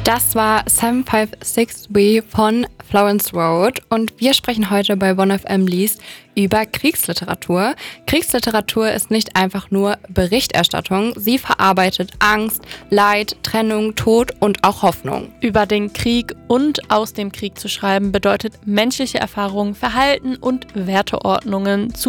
Das war 756B von Florence Road und wir sprechen heute bei 1FM liest über Kriegsliteratur. Kriegsliteratur ist nicht einfach nur Berichterstattung, sie verarbeitet Angst, Leid, Trennung, Tod und auch Hoffnung. Über den Krieg und aus dem Krieg zu schreiben bedeutet menschliche Erfahrungen, Verhalten und Werteordnungen zu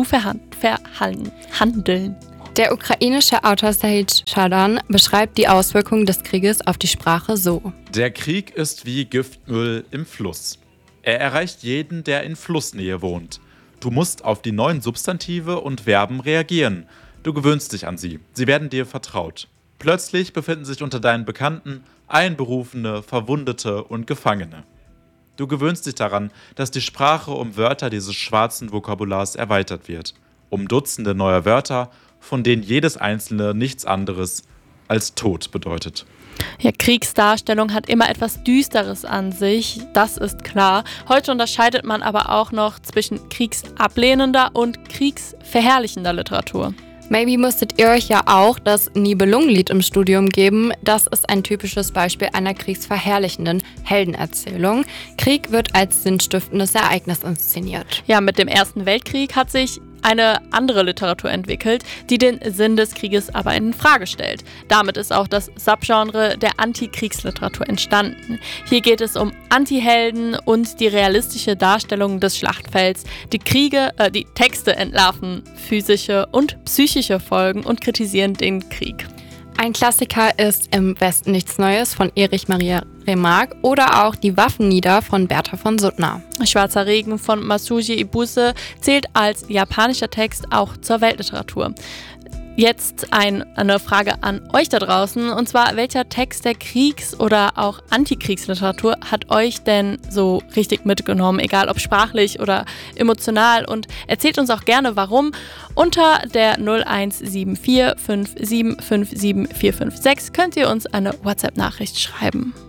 verhandeln. Der ukrainische Autor Sahid Shadan beschreibt die Auswirkungen des Krieges auf die Sprache so. Der Krieg ist wie Giftmüll im Fluss. Er erreicht jeden, der in Flussnähe wohnt. Du musst auf die neuen Substantive und Verben reagieren. Du gewöhnst dich an sie. Sie werden dir vertraut. Plötzlich befinden sich unter deinen Bekannten Einberufene, Verwundete und Gefangene. Du gewöhnst dich daran, dass die Sprache um Wörter dieses schwarzen Vokabulars erweitert wird. Um Dutzende neuer Wörter, von denen jedes einzelne nichts anderes als Tod bedeutet. Ja, Kriegsdarstellung hat immer etwas Düsteres an sich, das ist klar. Heute unterscheidet man aber auch noch zwischen kriegsablehnender und kriegsverherrlichender Literatur. Maybe musstet ihr euch ja auch das Nibelungenlied im Studium geben. Das ist ein typisches Beispiel einer kriegsverherrlichenden Heldenerzählung. Krieg wird als sinnstiftendes Ereignis inszeniert. Ja, mit dem Ersten Weltkrieg hat sich eine andere Literatur entwickelt, die den Sinn des Krieges aber in Frage stellt. Damit ist auch das Subgenre der Antikriegsliteratur entstanden. Hier geht es um Antihelden und die realistische Darstellung des Schlachtfelds. Die Texte entlarven physische und psychische Folgen und kritisieren den Krieg. Ein Klassiker ist Im Westen nichts Neues von Erich Maria Remarque oder auch Die Waffenlieder von Bertha von Suttner. Schwarzer Regen von Masuji Ibuse zählt als japanischer Text auch zur Weltliteratur. Jetzt eine Frage an euch da draußen, und zwar, welcher Text der Kriegs- oder auch Antikriegsliteratur hat euch denn so richtig mitgenommen, egal ob sprachlich oder emotional, und erzählt uns auch gerne warum unter der 0174 5757 456 könnt ihr uns eine WhatsApp-Nachricht schreiben.